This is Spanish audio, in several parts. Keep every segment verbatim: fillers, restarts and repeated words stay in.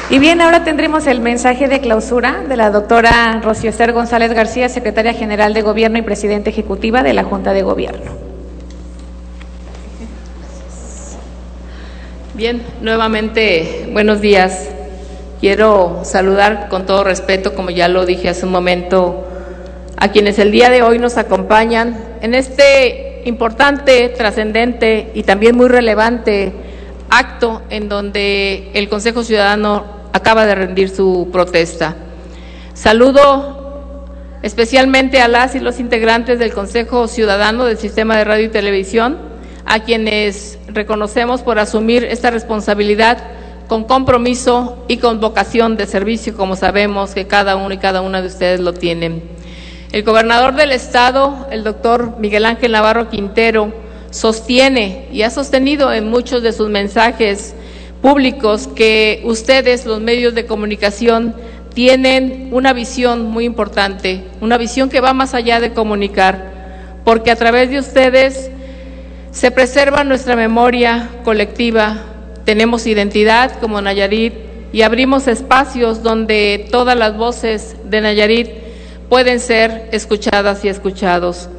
Y bien, ahora tendremos el mensaje de clausura de la doctora Rocío Ester González García, Secretaria General de Gobierno y Presidenta Ejecutiva de la Junta de Gobierno. Bien, nuevamente, buenos días. Quiero saludar con todo respeto, como ya lo dije hace un momento, a quienes el día de hoy nos acompañan en este importante, trascendente y también muy relevante acto en donde el Consejo Ciudadano acaba de rendir su protesta. Saludo especialmente a las y los integrantes del Consejo Ciudadano del Sistema de Radio y Televisión, a quienes reconocemos por asumir esta responsabilidad con compromiso y con vocación de servicio, como sabemos que cada uno y cada una de ustedes lo tienen. El gobernador del Estado, el doctor Miguel Ángel Navarro Quintero, sostiene y ha sostenido en muchos de sus mensajes públicos que ustedes, los medios de comunicación, tienen una visión muy importante, una visión que va más allá de comunicar, porque a través de ustedes se preserva nuestra memoria colectiva, tenemos identidad como Nayarit y abrimos espacios donde todas las voces de Nayarit pueden ser escuchadas y escuchados.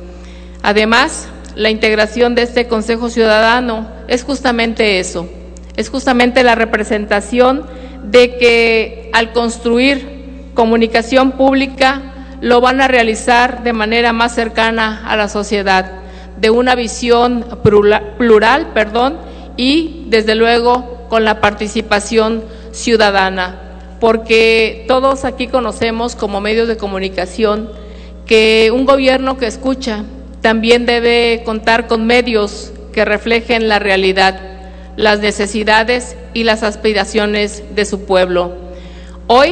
Además, la integración de este Consejo Ciudadano es justamente eso, es justamente la representación de que al construir comunicación pública lo van a realizar de manera más cercana a la sociedad, de una visión plural, plural perdón, y desde luego con la participación ciudadana, porque todos aquí conocemos como medios de comunicación que un gobierno que escucha también debe contar con medios que reflejen la realidad, las necesidades y las aspiraciones de su pueblo. Hoy,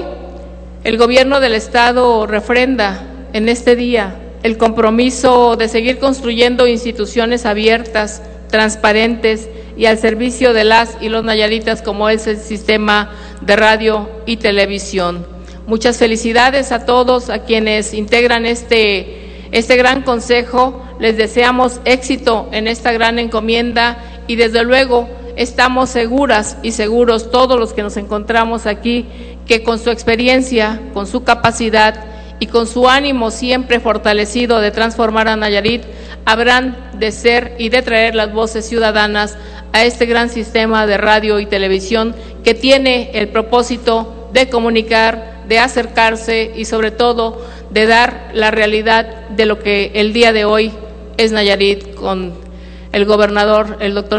el gobierno del Estado refrenda en este día el compromiso de seguir construyendo instituciones abiertas, transparentes y al servicio de las y los nayaritas, como es el sistema de radio y televisión. Muchas felicidades a todos, a quienes integran este, este gran consejo. Les deseamos éxito en esta gran encomienda y desde luego estamos seguras y seguros todos los que nos encontramos aquí que con su experiencia, con su capacidad y con su ánimo siempre fortalecido de transformar a Nayarit, habrán de ser y de traer las voces ciudadanas a este gran sistema de radio y televisión que tiene el propósito de comunicar, de acercarse y sobre todo de dar la realidad de lo que el día de hoy es Nayarit, con el gobernador, el doctor